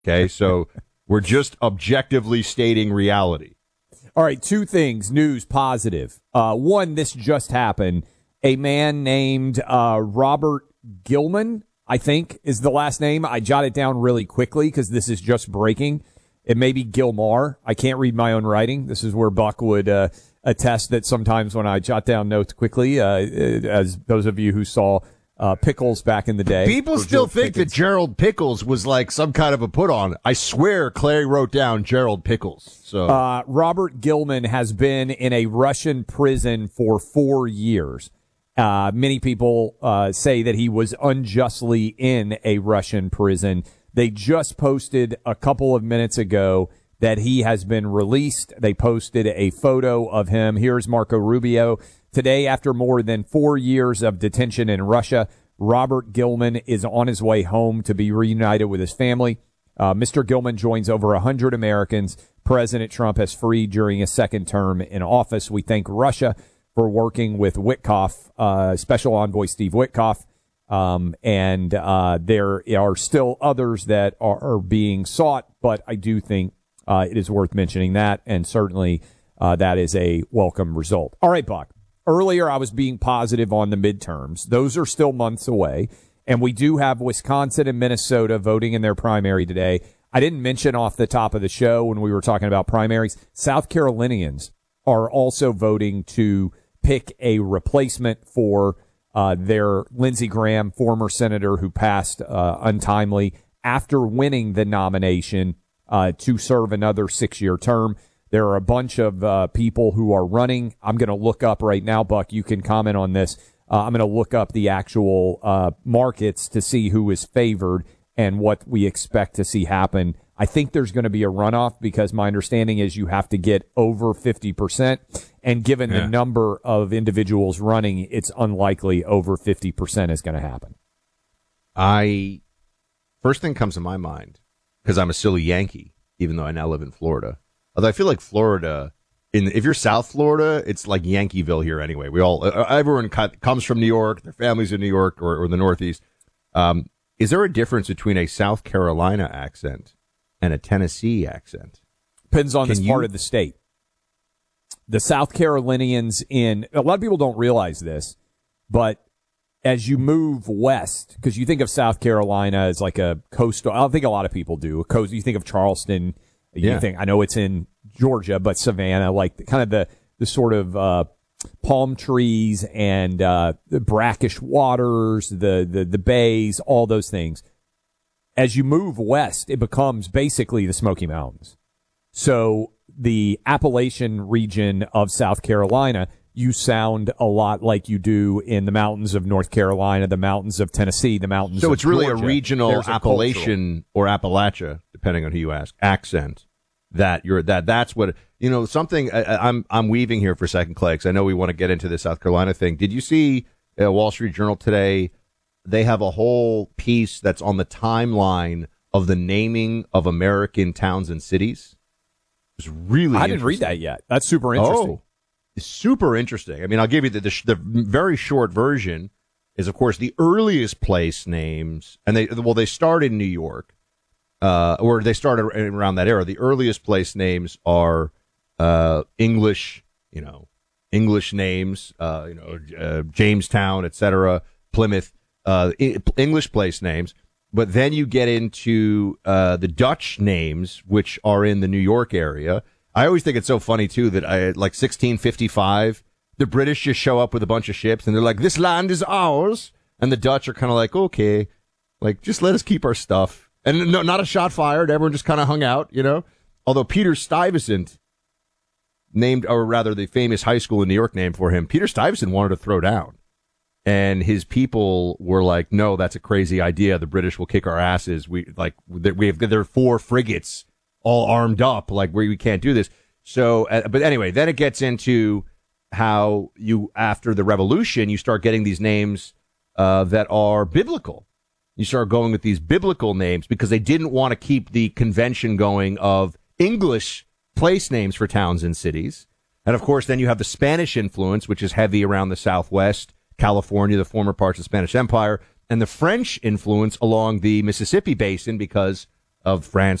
Okay, so we're just objectively stating reality. All right, two things, news, positive. One, this just happened. A man named Robert Gilman, I think, is the last name. I jotted it down really quickly because this is just breaking. It may be Gilmar. I can't read my own writing. This is where Buck would attest that sometimes when I jot down notes quickly, as those of you who saw Pickles back in the day. People still think that Gerald Pickles was like some kind of a put-on. I swear Clay wrote down Gerald Pickles. So Robert Gilman has been in a Russian prison for 4 years. Many people say that he was unjustly in a Russian prison. They just posted a couple of minutes ago that he has been released. They posted a photo of him. Here's Marco Rubio. Today, after more than 4 years of detention in Russia, Robert Gilman is on his way home to be reunited with his family. Mr. Gilman joins over 100 Americans President Trump has freed during his second term in office. We thank Russia for working with Witkoff, Special Envoy Steve Witkoff. And there are still others that are being sought, but I do think it is worth mentioning that, and certainly that is a welcome result. All right, Buck. Earlier, I was being positive on the midterms. Those are still months away, and we do have Wisconsin and Minnesota voting in their primary today. I didn't mention off the top of the show when we were talking about primaries, South Carolinians are also voting to pick a replacement for their Lindsey Graham, former senator who passed untimely after winning the nomination to serve another 6-year term. There are a bunch of people who are running. I'm going to look up right now, Buck. You can comment on this. I'm going to look up the actual markets to see who is favored and what we expect to see happen. I think there's going to be a runoff because my understanding is you have to get over 50%. And given the number of individuals running, it's unlikely over 50% is going to happen. First thing comes to my mind, because I'm a silly Yankee, even though I now live in Florida. Although I feel like Florida, if you're South Florida, it's like Yankeeville here anyway. Everyone comes from New York, their families in New York or the Northeast. Is there a difference between a South Carolina accent and a Tennessee accent? Depends on this part of the state. The South Carolinians a lot of people don't realize this, but as you move west, because you think of South Carolina as like a coastal, I don't think a lot of people do. You think of Charleston. I know it's in Georgia, but Savannah, like kind of the sort of palm trees and the brackish waters, the bays, all those things. As you move west, it becomes basically the Smoky Mountains. So the Appalachian region of South Carolina, you sound a lot like you do in the mountains of North Carolina, the mountains of Tennessee, the mountains of Georgia. So it's really a regional Appalachian or Appalachia, depending on who you ask, accent. That's what, something I'm weaving here for a second, Clay, because I know we want to get into the South Carolina thing. Did you see Wall Street Journal today? They have a whole piece that's on the timeline of the naming of American towns and cities. It's really I didn't read that yet. That's super interesting. Oh, it's super interesting. I mean, I'll give you the very short version is, of course, the earliest place names, and they started in New York, or they started around that era. The earliest place names are English, English names, Jamestown, etc., Plymouth, English place names. But then you get into the Dutch names, which are in the New York area. I always think it's so funny, too, that 1655, the British just show up with a bunch of ships, and they're like, this land is ours. And the Dutch are kind of like, okay, just let us keep our stuff. And no, not a shot fired. Everyone just kind of hung out, Although Peter Stuyvesant named, or rather the famous high school in New York named for him, Peter Stuyvesant wanted to throw down. And his people were like, no, that's a crazy idea. The British will kick our asses. There are 4 frigates all armed up. We can't do this. So, but anyway, then it gets into how after the revolution, you start getting these names, that are biblical. You start going with these biblical names because they didn't want to keep the convention going of English place names for towns and cities. And of course, then you have the Spanish influence, which is heavy around the Southwest, California, the former parts of the Spanish Empire, and the French influence along the Mississippi basin because of France